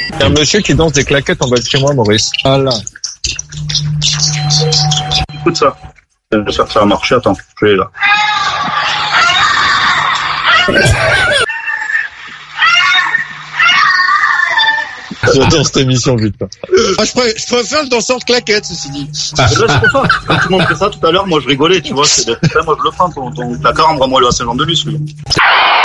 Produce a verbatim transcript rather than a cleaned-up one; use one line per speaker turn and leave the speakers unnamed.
Il y a un monsieur qui danse des claquettes en bas de chez moi, Maurice. Voilà.
Écoute ça. J'espère que ça va marcher. Attends, je vais là.
J'adore cette émission, putain. Ah, je, préfère, je préfère le danseur de claquettes, ceci dit.
Ah, c'est là, c'est pour ça. Quand tu m'as fait ça tout à l'heure, moi je rigolais, tu vois. C'est là, moi je le prends, ton, ton placard, envoie-moi le à Saint-Jean-de-Luz, lui.